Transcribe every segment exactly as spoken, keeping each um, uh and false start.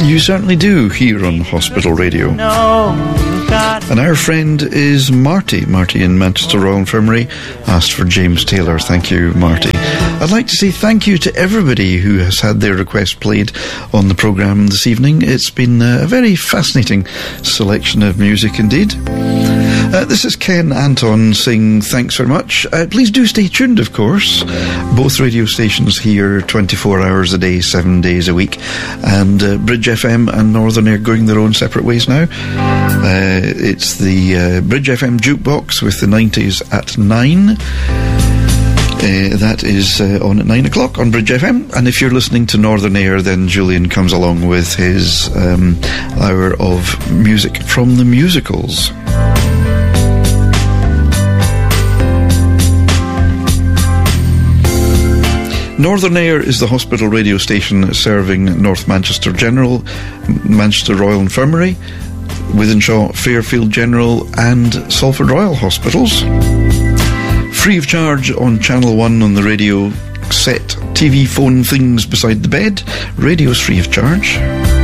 You certainly do here on Hospital Radio. And our friend is Marty. Marty in Manchester Royal Infirmary asked for James Taylor. Thank you, Marty. I'd like to say thank you to everybody who has had their request played on the programme this evening. It's been a very fascinating selection of music indeed. Uh, this is Ken Anton saying thanks very much. Uh, please do stay tuned, of course. Both radio stations here twenty-four hours a day, seven days a week. And uh, Bridge F M and Northern Air going their own separate ways now. Uh, it's the uh, Bridge F M Jukebox with the nineties at nine. Uh, that is uh, on at nine o'clock on Bridge F M. And if you're listening to Northern Air, then Julian comes along with his um, hour of music from the musicals. Northern Air is the hospital radio station serving North Manchester General, Manchester Royal Infirmary, Wythenshawe, Fairfield General and Salford Royal Hospitals. Free of charge on Channel one on the radio set, T V, phone, things beside the bed. Radio's free of charge.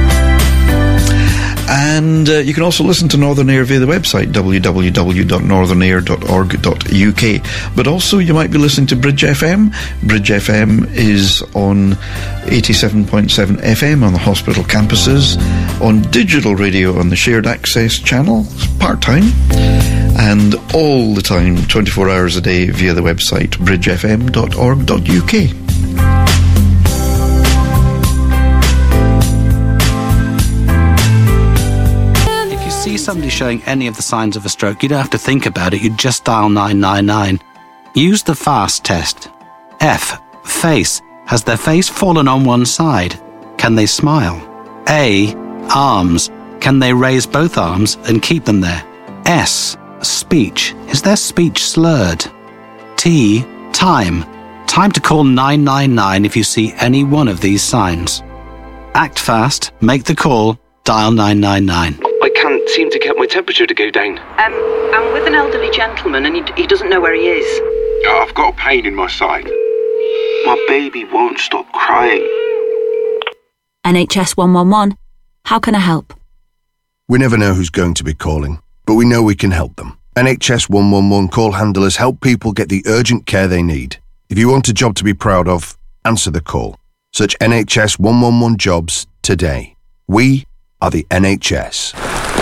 And uh, you can also listen to Northern Air via the website w w w dot northern air dot org dot u k. But also you might be listening to Bridge F M. Bridge F M is on eighty-seven point seven F M on the hospital campuses, on digital radio on the shared access channel, part-time, and all the time, twenty-four hours a day via the website bridge f m dot org dot u k. See somebody showing any of the signs of a stroke, you don't have to think about it, you just dial nine nine nine. Use the FAST test. F. Face. Has their face fallen on one side? Can they smile? A. Arms. Can they raise both arms and keep them there? S. Speech. Is their speech slurred? T. Time. Time to call nine nine nine if you see any one of these signs. Act fast, make the call, dial nine nine nine. I can't seem to get my temperature to go down. Um, I'm with an elderly gentleman and he, he doesn't know where he is. I've got a pain in my side. My baby won't stop crying. N H S one one one. How can I help? We never know who's going to be calling, but we know we can help them. N H S one one one call handlers help people get the urgent care they need. If you want a job to be proud of, answer the call. Search N H S one one one jobs today. We are the N H S.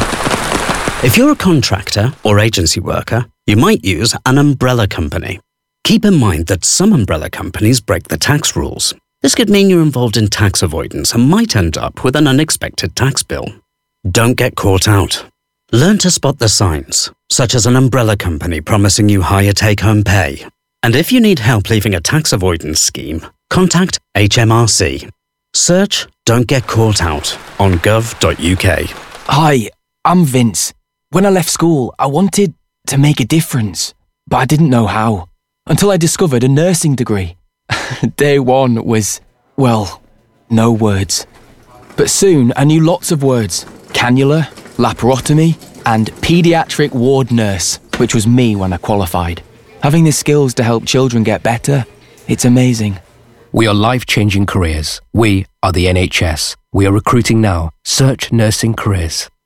If you're a contractor or agency worker, you might use an umbrella company. Keep in mind that some umbrella companies break the tax rules. This could mean you're involved in tax avoidance and might end up with an unexpected tax bill. Don't get caught out. Learn to spot the signs, such as an umbrella company promising you higher take-home pay. And if you need help leaving a tax avoidance scheme, contact H M R C. Search Don't Get Caught Out on gov dot u k. Hi, I'm Vince. When I left school, I wanted to make a difference, but I didn't know how, until I discovered a nursing degree. Day one was, well, no words. But soon I knew lots of words. Cannula, laparotomy, and paediatric ward nurse, which was me when I qualified. Having the skills to help children get better, it's amazing. We are life-changing careers. We are the N H S. We are recruiting now. Search nursing careers.